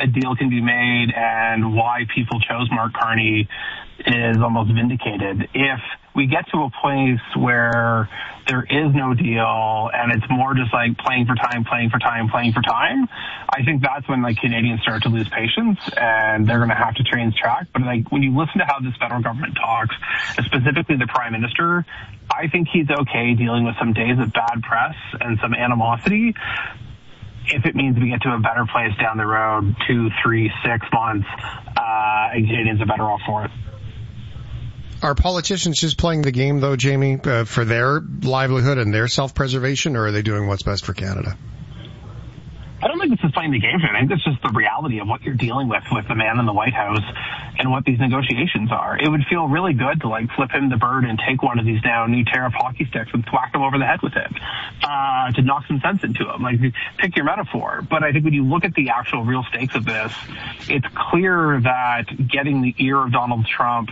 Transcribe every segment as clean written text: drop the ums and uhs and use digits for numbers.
a deal can be made and why people chose Mark Carney is almost vindicated. If we get to a place where there is no deal and it's more just like playing for time, I think that's when like Canadians start to lose patience and they're going to have to change track. But like when you listen to how this federal government talks, specifically the Prime Minister, I think he's okay dealing with some days of bad press and some animosity. If it means we get to a better place down the road, 2, 3, 6 months, Canadians are better off for it. Are politicians just playing the game, though, Jamie, for their livelihood and their self-preservation, or are they doing what's best for Canada? I don't think this is playing the game. I think it's just the reality of what you're dealing with the man in the White House and what these negotiations are. It would feel really good to like flip him the bird and take one of these now new tariff hockey sticks and thwack him over the head with it, to knock some sense into him. Like, pick your metaphor. But I think when you look at the actual real stakes of this, it's clear that getting the ire of Donald Trump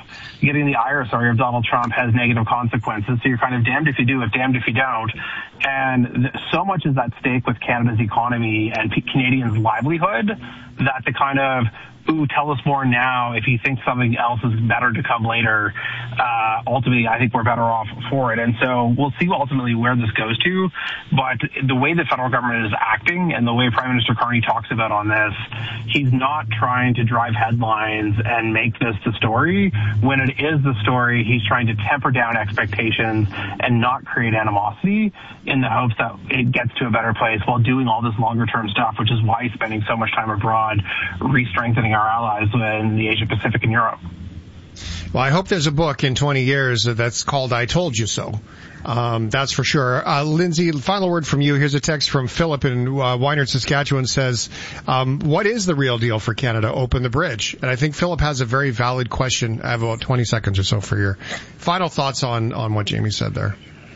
has negative consequences. So you're kind of damned if you do, damned if you don't. And so much is at stake with Canada's economy and Canadians' livelihood that the kind of, tell us more now if you think something else is better to come later, ultimately I think we're better off for it. And so we'll see ultimately where this goes to, but the way the federal government is acting and the way Prime Minister Carney talks about on this, he's not trying to drive headlines and make this the story. When it is the story, he's trying to temper down expectations and not create animosity in the hopes that it gets to a better place while doing all this longer term stuff, which is why he's spending so much time abroad re-strengthening our allies in the Asia Pacific and Europe. Well, I hope there's a book in 20 years that's called I Told You So. That's for sure. Lindsay, final word from you. Here's a text from Philip in Wynard, Saskatchewan, says, what is the real deal for Canada? Open the bridge. And I think Philip has a very valid question. I have about 20 seconds or so for your final thoughts on what Jamie said there.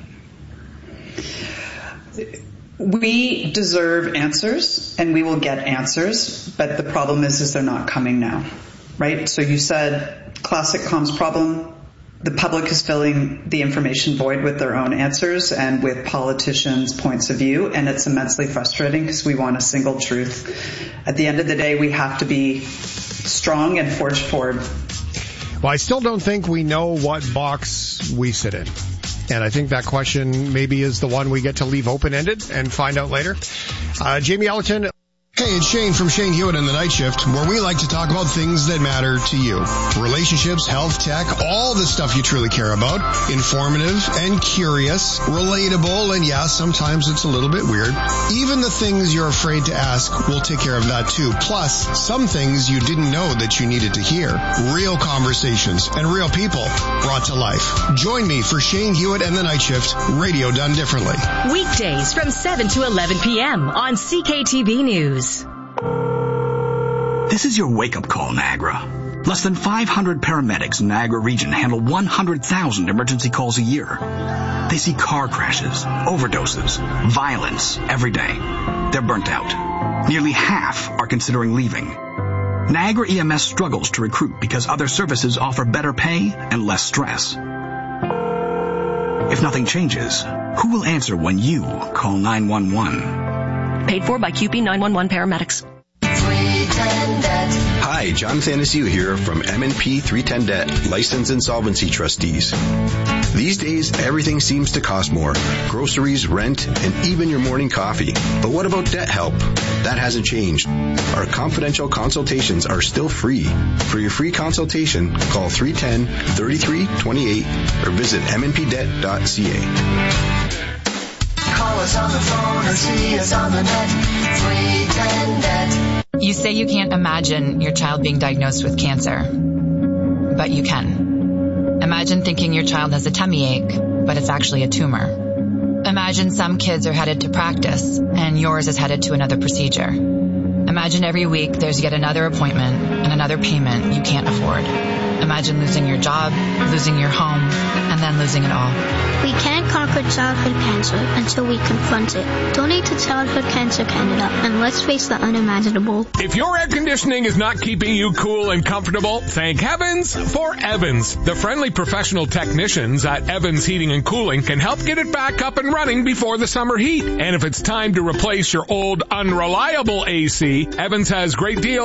We deserve answers, and we will get answers, but the problem is they're not coming now, right? So you said classic comms problem. The public is filling the information void with their own answers and with politicians' points of view, and it's immensely frustrating because we want a single truth. At the end of the day, we have to be strong and forge forward. Well, I still don't think we know what box we sit in. And I think that question maybe is the one we get to leave open-ended and find out later. Jamie Ellerton. Hey, it's Shane from Shane Hewitt and the Night Shift, where we like to talk about things that matter to you. Relationships, health, tech, all the stuff you truly care about. Informative and curious, relatable, and yeah, sometimes it's a little bit weird. Even the things you're afraid to ask, we'll take care of that too. Plus, some things you didn't know that you needed to hear. Real conversations and real people brought to life. Join me for Shane Hewitt and the Night Shift, radio done differently. Weekdays from 7 to 11 p.m. on CKTB News. This is your wake-up call, Niagara. Less than 500 paramedics in Niagara region handle 100,000 emergency calls a year. They see car crashes, overdoses, violence every day. They're burnt out. Nearly half are considering leaving. Niagara EMS struggles to recruit because other services offer better pay and less stress. If nothing changes, who will answer when you call 911? Paid for by QP 911 paramedics. Hi, John Thanasiu here from M&P 310 Debt, Licensed Insolvency Trustees. These days, everything seems to cost more. Groceries, rent, and even your morning coffee. But what about debt help? That hasn't changed. Our confidential consultations are still free. For your free consultation, call 310-3328 or visit mnpdebt.ca. Call us on the phone or see us on the net. 310 Debt. You say you can't imagine your child being diagnosed with cancer, but you can. Imagine thinking your child has a tummy ache, but it's actually a tumor. Imagine some kids are headed to practice and yours is headed to another procedure. Imagine every week there's yet another appointment and another payment you can't afford. Imagine losing your job, losing your home, and then losing it all. We can't conquer childhood cancer until we confront it. Donate to Childhood Cancer Canada, and let's face the unimaginable. If your air conditioning is not keeping you cool and comfortable, thank heavens for Evans. The friendly professional technicians at Evans Heating and Cooling can help get it back up and running before the summer heat. And if it's time to replace your old, unreliable AC, Evans has great deals